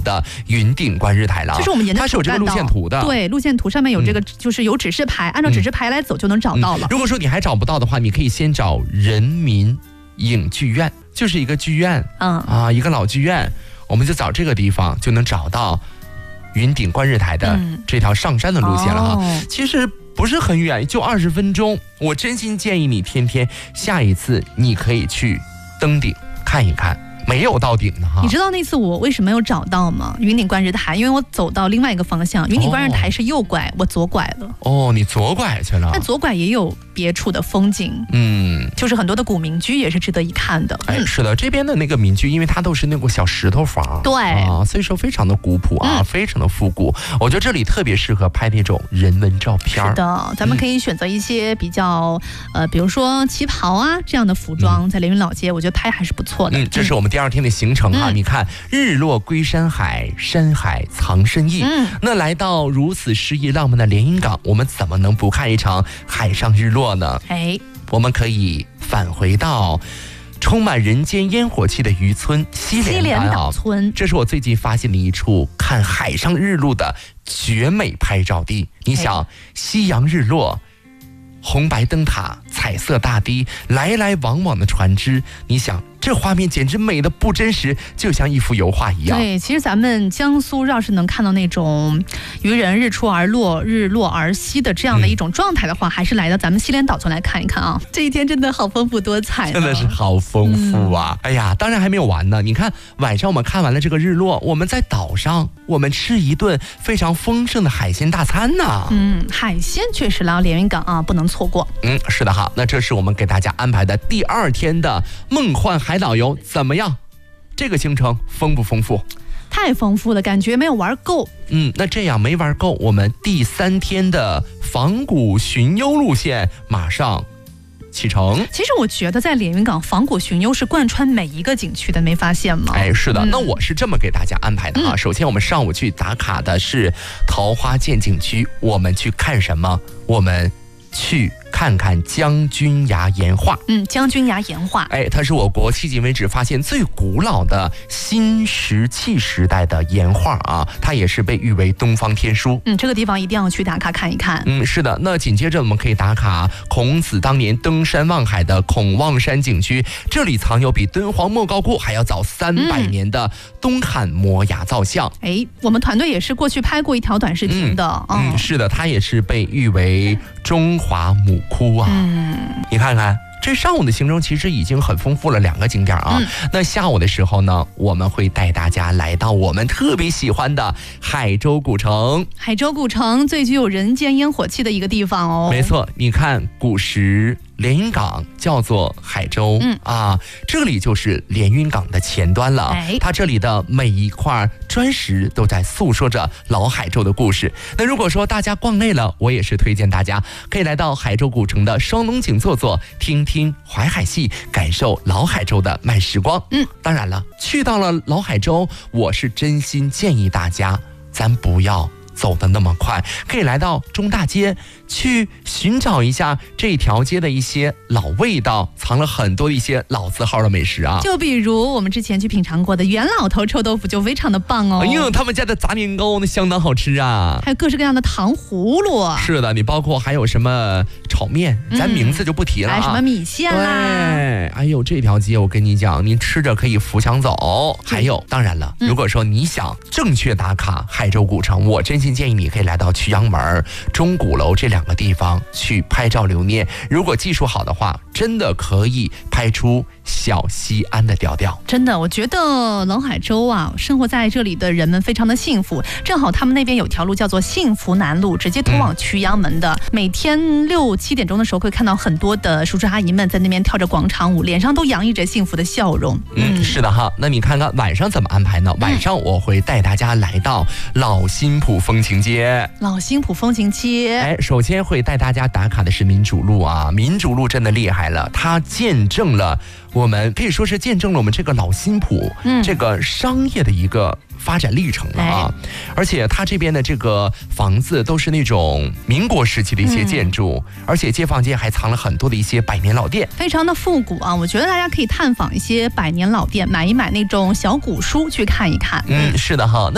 的云顶观日台了。 就是我们沿着它是有这个路线图的， 对，路线图上面有这个，就是有指示牌，按照指示牌来走就能找到了。 如果说你还找不到的话，你可以先找人民影剧院，就是一个剧院，一个老剧院，我们就找这个地方就能找到云顶观日台的这条上山的路线了哈。其实不是很远，就20分钟。我真心建议你天天，下一次你可以去登顶看一看。没有到顶的哈。 你知道那次我为什么没有找到吗？云顶观日台，因为我走到另外一个方向，云顶观日台是右拐，我左拐了。 哦，你左拐去了。 但左拐也有别处的风景，就是很多的古民居也是值得一看的。 是的，这边的那个民居，因为它都是那个小石头房， 对所以说非常的古朴啊，非常的复古。我觉得这里特别适合拍那种人文照片。 是的，咱们可以选择一些比较比如说旗袍啊这样的服装，在连云老街，我觉得拍还是不错的。 这是我们第2天的行程啊。你看，日落归山海，山海藏深意。那来到如此诗意浪漫的连云港，我们怎么能不看一场海上日落呢？我们可以返回到充满人间烟火气的渔村西连岛村，这是我最近发现的一处看海上日落的绝美拍照地。你想，夕阳日落，红白灯塔，彩色大堤，来来往往的船只，你想这画面简直美得不真实，就像一幅油画一样。 对，其实咱们江苏要是能看到那种渔人日出而落，日落而息的这样的一种状态的话，还是来到咱们西连岛村来看一看啊。这一天真的好丰富多彩， 真的是好丰富啊。哎呀，当然还没有完呢。你看晚上我们看完了这个日落，我们在岛上我们吃一顿非常丰盛的海鲜大餐呢。 海鲜确实来到连云港啊，不能错过。 是的哈。那这是我们给大家安排的第2天的梦幻海岛游，怎么样？这个行程丰不丰富？ 太丰富了，感觉没有玩够。 那这样没玩够，我们第3天的仿古寻幽路线马上启程。 其实我觉得在连云港仿古寻幽是贯穿每一个景区的，没发现吗？ 是的。那我是这么给大家安排的啊。首先我们上午去打卡的是桃花涧景区，我们去看什么？我们去看看将军崖岩画。 将军崖岩画， 它是我国迄今为止发现最古老的新石器时代的岩画啊，它也是被誉为东方天书。 这个地方一定要去打卡看一看。 是的。那紧接着我们可以打卡孔子当年登山望海的孔望山景区，这里藏有比敦煌莫高窟还要早300年的东汉摩崖造像。 我们团队也是过去拍过一条短视频的。 是的，它也是被誉为中华母窟啊。你看看这上午的行程其实已经很丰富了，2个景点啊。那下午的时候呢，我们会带大家来到我们特别喜欢的海州古城。海州古城最具有人间烟火气的一个地方哦。没错，你看古时连云港叫做海州这里就是连云港的前端了。它这里的每一块砖石都在诉说着老海州的故事。那如果说大家逛累了，我也是推荐大家可以来到海州古城的双龙井坐坐，听听淮海戏，感受老海州的慢时光。当然了，去到了老海州，我是真心建议大家咱不要走得那么快，可以来到中大街去寻找一下这条街的一些老味道，藏了很多一些老字号的美食啊。就比如我们之前去品尝过的袁老头臭豆腐就非常的棒哦。他们家的炸年糕那相当好吃啊，还有各式各样的糖葫芦。是的，你包括还有什么炒面，咱名字就不提了啊。什么米线啦。这条街我跟你讲，你吃着可以扶墙走。还有当然了，如果说你想正确打卡海州古城，我真心建议你可以来到曲阳门、钟鼓楼这2个地方去拍照留念。如果技术好的话，真的可以拍出小西安的调调。真的，我觉得老海州啊，生活在这里的人们非常的幸福。正好他们那边有条路叫做幸福南路，直接通往曲阳门的。每天6、7点钟的时候，会看到很多的叔叔阿姨们在那边跳着广场舞，脸上都洋溢着幸福的笑容。是的哈。那你看看晚上怎么安排呢？晚上我会带大家来到老新浦风情街。老新浦风情街，首先会带大家打卡的是民主路啊。民主路真的厉害了，它见证了我们，可以说是见证了我们这个老新浦这个商业的一个发展历程了啊。而且它这边的这个房子都是那种民国时期的一些建筑，而且街坊间还藏了很多的一些100年老店，非常的复古啊。我觉得大家可以探访一些100年老店，买一买那种小古书去看一看。是的哈。